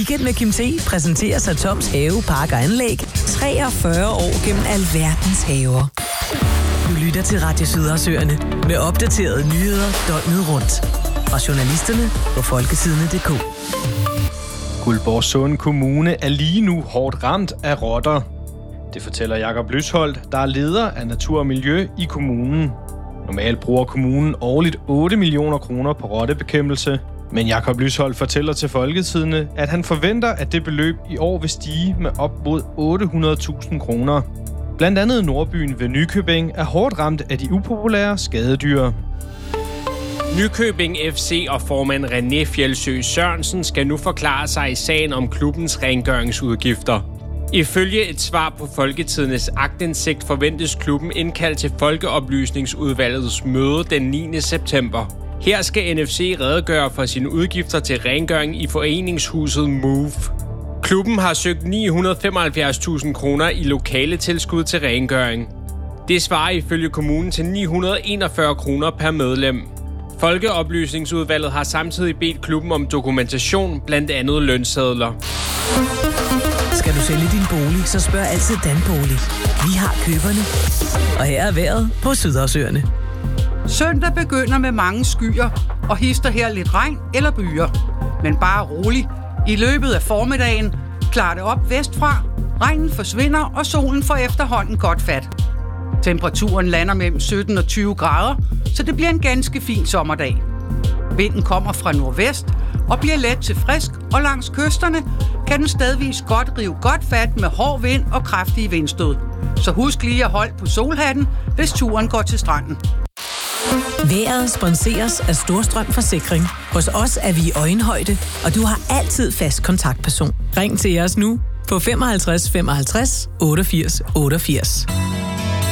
Weekend med Kim T præsenteres af Toms Have, Park og Anlæg. 43 år gennem alverdens haver. Du lytter til Radio Sydersøerne med opdaterede nyheder døgnet rundt. Fra journalisterne på folketidene.dk. Guldborgsund Kommune er lige nu hårdt ramt af rotter. Det fortæller Jakob Lysholdt, der er leder af Natur og Miljø i kommunen. Normalt bruger kommunen årligt 8 millioner kroner på rottebekæmpelse. Men Jakob Lysholdt fortæller til Folketidene, at han forventer, at det beløb i år vil stige med op mod 800.000 kroner. Blandt andet Nordbyen ved Nykøbing er hårdt ramt af de upopulære skadedyr. Nykøbing FC og formand René Fjeldsø Sørensen skal nu forklare sig i sagen om klubbens rengøringsudgifter. Ifølge et svar på Folketidenes aktindsigt forventes klubben indkaldt til Folkeoplysningsudvalgets møde den 9. september. Her skal NFC redegøre for sine udgifter til rengøring i foreningshuset Move. Klubben har søgt 975.000 kroner i lokale tilskud til rengøring. Det svarer ifølge kommunen til 941 kroner per medlem. Folkeoplysningsudvalget har samtidig bedt klubben om dokumentation, blandt andet lønsedler. Skal du sælge din bolig, så spørg altid Danbolig. Vi har køberne. Og her er vejret på Sydersøerne. Søndag begynder med mange skyer og hister her lidt regn eller byer. Men bare rolig. I løbet af formiddagen klarer det op vestfra. Regnen forsvinder, og solen får efterhånden godt fat. Temperaturen lander mellem 17 og 20 grader, så det bliver en ganske fin sommerdag. Vinden kommer fra nordvest og bliver let til frisk, og langs kysterne kan den stedvis godt rive godt fat med hård vind og kraftige vindstød. Så husk lige at holde på solhatten, hvis turen går til stranden. Vejret sponseres af Storstrøm Forsikring. Hos os er vi i øjenhøjde, og du har altid fast kontaktperson. Ring til os nu på 55 55 88 88.